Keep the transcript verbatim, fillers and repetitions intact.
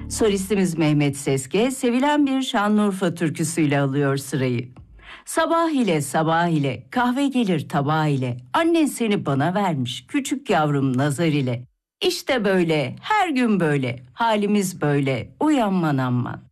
Solistimiz Mehmet Seske sevilen bir Şanlıurfa türküsüyle alıyor sırayı. Sabah ile sabah ile kahve gelir tabağı ile, annen seni bana vermiş küçük yavrum nazar ile. İşte böyle her gün böyle halimiz böyle, uyanman amman.